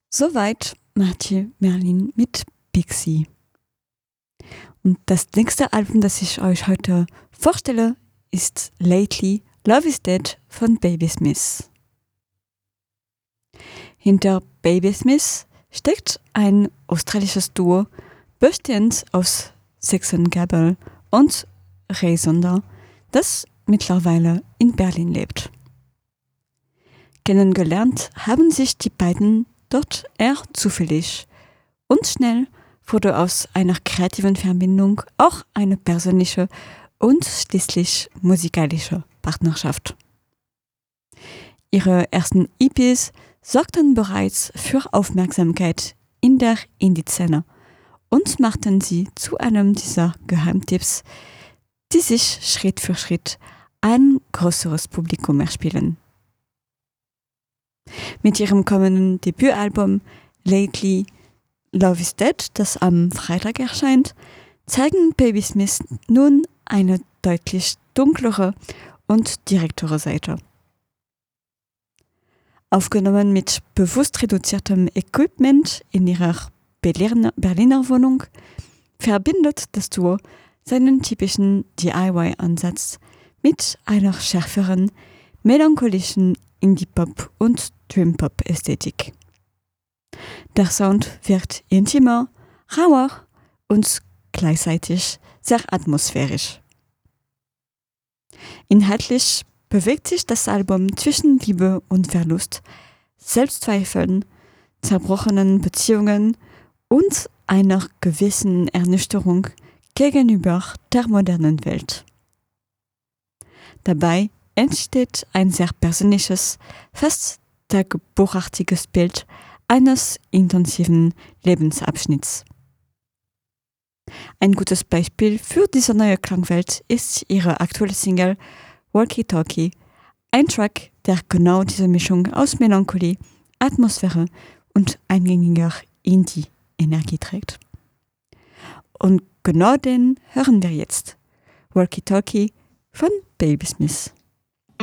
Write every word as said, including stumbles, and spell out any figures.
Soweit Mathieu Merlin mit Pixie. Und das nächste Album, das ich euch heute vorstelle, ist Lately Love is Dead von Babysmith. Hinter Babysmith steckt ein australisches Duo, bestehend aus Saxon Gabel und Ray Sonder, das mittlerweile in Berlin lebt. Kennengelernt haben sich die beiden dort eher zufällig und schnell wurde aus einer kreativen Verbindung auch eine persönliche und schließlich musikalische Partnerschaft. Ihre ersten E Ps sorgten bereits für Aufmerksamkeit in der Indie-Szene und machten sie zu einem dieser Geheimtipps, die sich Schritt für Schritt ein größeres Publikum erspielen. Mit ihrem kommenden Debütalbum Lately Love is Dead, das am Freitag erscheint, zeigen Babysmith nun eine deutlich dunklere und direktere Seite. Aufgenommen mit bewusst reduziertem Equipment in ihrer Berliner, Berliner Wohnung, verbindet das Duo seinen typischen D I Y-Ansatz mit einer schärferen, melancholischen Indie-Pop- und Dream-Pop-Ästhetik. Der Sound wirkt intimer, rauer und gleichzeitig sehr atmosphärisch. Inhaltlich bewegt sich das Album zwischen Liebe und Verlust, Selbstzweifeln, zerbrochenen Beziehungen und einer gewissen Ernüchterung gegenüber der modernen Welt. Dabei entsteht ein sehr persönliches, fast tagebuchartiges Bild eines intensiven Lebensabschnitts. Ein gutes Beispiel für diese neue Klangwelt ist ihre aktuelle Single Walkie Talkie, ein Track, der genau diese Mischung aus Melancholie, Atmosphäre und eingängiger Indie-Energie trägt. Und genau den hören wir jetzt. Walkie Talkie von Babysmith.